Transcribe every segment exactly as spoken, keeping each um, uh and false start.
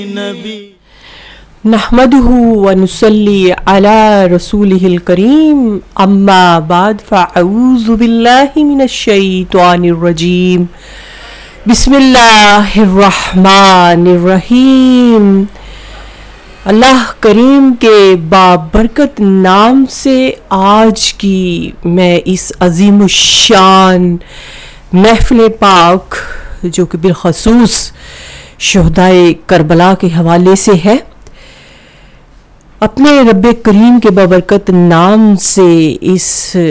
नबी नहमदुहु व नुसल्ली अला रसूलिहिल करीम अम्मा बाद फ़अऊज़ु बिल्लाहि मिनश शैतानिर रजीम बिस्मिल्लाहिर रहमानिर रहीम। अल्लाह करीम के बाबरकत नाम से आज की मैं इस अज़ीमुश्शान महफ़िल पाक जो कि बिलख़सूस शुहदाए करबला के हवाले से है, अपने रब्बे करीम के बाबरकत नाम से इस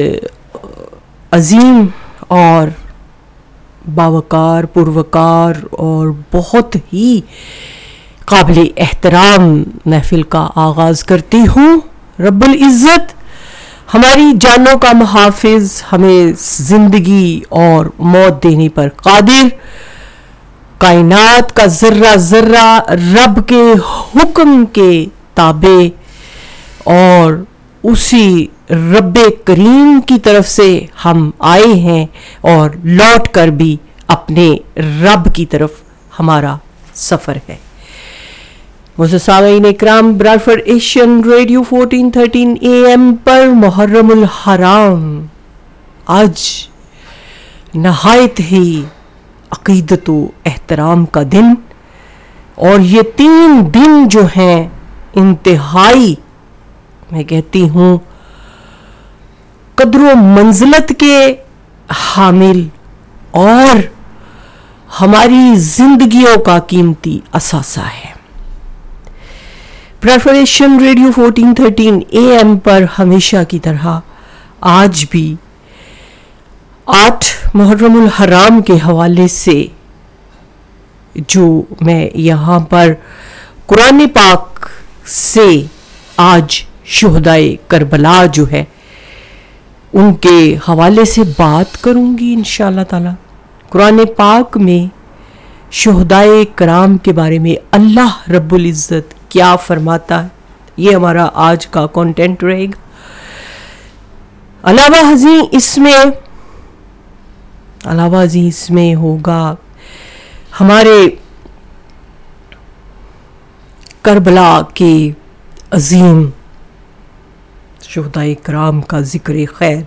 अजीम और बावकार पुरवकार और बहुत ही काबिल एहतराम महफिल का आगाज़ करती हूँ। रब्बुल इज़्ज़त हमारी जानों का मुहाफ़िज़, हमें ज़िंदगी और मौत देने पर कादिर, कायनात का ज़र्रा ज़र्रा रब के हुक्म के ताबे और उसी रब्बे करीम की तरफ से हम आए हैं और लौट कर भी अपने रब की तरफ हमारा सफ़र है। मुज़स्सामीन इकराम, Bradford Asian radio fourteen thirteen A M पर मुहर्रमुल हराम आज नहायत ही अक़ीदत व एहतराम का दिन, और ये तीन दिन जो हैं इंतहाई, मैं कहती हूँ, कद्र मंजिलत के हामिल और हमारी जिंदगियों का कीमती असासा है। प्रेफरेशन radio fourteen thirteen A M पर हमेशा की तरह आज भी आठ मुहर्रमुल हराम के हवाले से जो मैं यहाँ पर कुरान पाक से आज शुहदाए करबला जो है उनके हवाले से बात करूँगी इंशाअल्लाह ताला। कुरान पाक में शुहदाए कराम के बारे में अल्लाह रब्बुल इज़्ज़त क्या फरमाता है, ये हमारा आज का कंटेंट रहेगा। अलावा हज़ी इसमें अलावा हज़ी इसमें होगा हमारे करबला के अजीम शुहदाए कराम का ज़िक्र खैर।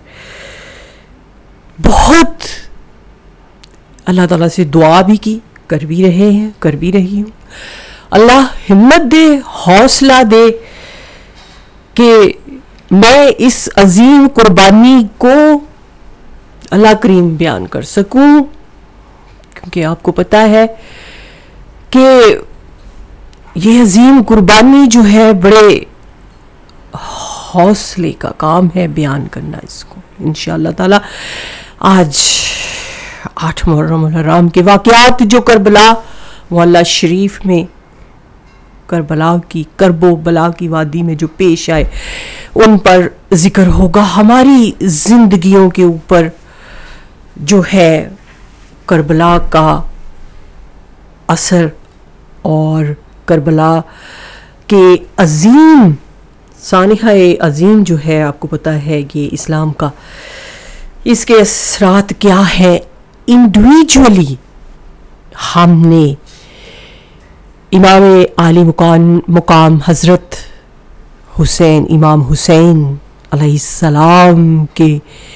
बहुत अल्लाह ताला से दुआ भी की, कर भी रहे हैं, कर भी रही हूँ। अल्लाह हिम्मत दे, हौसला दे कि मैं इस अजीम कुर्बानी को अल्लाह करीम बयान कर सकूं, क्योंकि आपको पता है कि ये अजीम कुर्बानी जो है बड़े हौसले का काम है बयान करना इसको। इंशाअल्लाह ताला आज आठ मुहर्रम हराम के वाक़यात जो करबला वाला शरीफ में करबला की करबो बला की वादी में जो पेश आए उन पर जिक्र होगा। हमारी जिंदगियों के ऊपर जो है करबला का असर और करबला के अजीम सानिहा-ए अजीम जो है, आपको पता है ये इस्लाम का, इसके असरात क्या है। इंडिविजुअली हमने इमाम आली मुकाम मुकाम हज़रत हुसैन इमाम हुसैन अलैहिस्सलाम के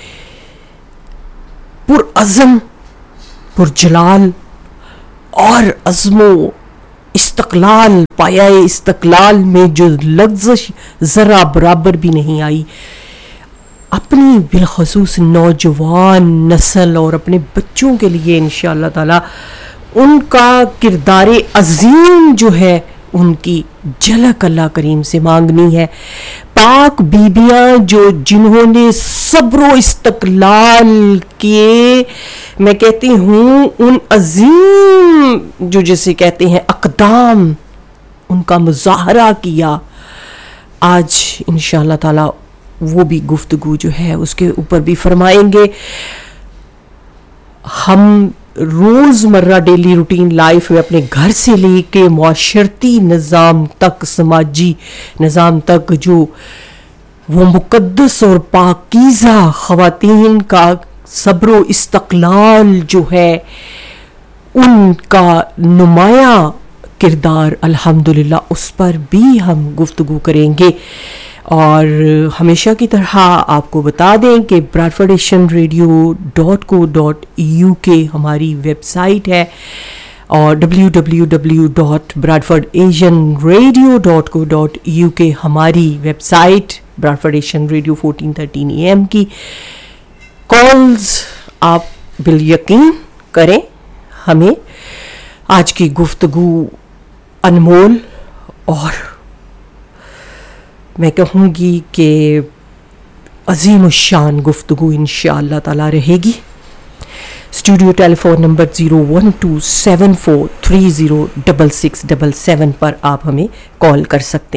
पुरअज़म पुरजलाल और अज़्मो इस्तक़लाल पायाए इस्तक़लाल में जो लग़्ज़श ज़रा बराबर भी नहीं आई, अपनी बिलख़सूस नौजवान नस्ल और अपने बच्चों के लिए इंशाअल्लाह ताला उनका किरदार अजीम जो है उनकी झलक अल्लाह करीम से मांगनी है। पाक बीबियां जो जिन्होंने सब्र इस्तक़लाल के, मैं कहती हूँ, उन अजीम जो जिसे कहते हैं अक़दाम, उनका मुज़ाहरा किया, आज इंशाअल्लाह ताला वो भी गुफ्तगू जो है उसके ऊपर भी फरमाएंगे। हम रोज़मर्रा डेली रूटीन लाइफ में अपने घर से लेके माशरती निज़ाम तक, समाजी निज़ाम तक जो वो मुक़द्दस और पाकीज़ा ख़वातीन का सब्र इस्तक़लाल जो है उनका नुमाया کردار الحمدللہ اس پر بھی ہم گفتگو کریں گے. اور ہمیشہ کی طرح آپ کو بتا دیں کہ براڈفورڈ ایشین ریڈیو ڈاٹ کو ڈاٹ یو کے ہماری ویب سائٹ ہے, اور W W W dot براڈفورڈ Asian radio dot کو ڈاٹ یو کے ہماری web site, براڈفورڈ Asian radio fourteen thirteen A M کی کالز آپ بالیقین کریں ہمیں. آج کی گفتگو انمول اور میں کہوں گی کہ عظیم الشان گفتگو انشاءاللہ تعالی رہے گی. Studio tele phone number zero one to seven four three zero double six double seven پر آپ ہمیں کال کر سکتے ہیں.